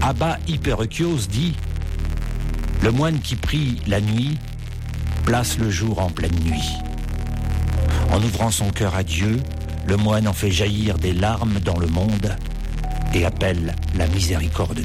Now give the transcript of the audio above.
Abba Hyperechios dit « Le moine qui prie la nuit place le jour en pleine nuit. En ouvrant son cœur à Dieu, le moine en fait jaillir des larmes dans le monde et appelle la miséricorde